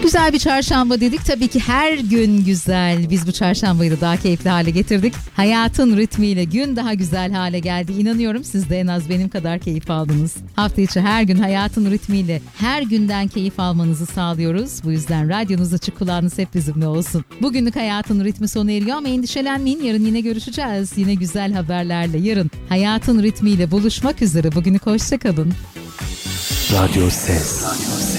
Güzel bir çarşamba dedik. Tabii ki her gün güzel. Biz bu çarşambayı da daha keyifli hale getirdik. Hayatın ritmiyle gün daha güzel hale geldi. İnanıyorum siz de en az benim kadar keyif aldınız. Hafta içi her gün hayatın ritmiyle her günden keyif almanızı sağlıyoruz. Bu yüzden radyonuz açık, kulağınız hep bizimle olsun. Bugünlük hayatın ritmi sona eriyor ama endişelenmeyin. Yarın yine görüşeceğiz. Yine güzel haberlerle. Yarın hayatın ritmiyle buluşmak üzere. Bugünlük hoşça kalın. Radyo Ses.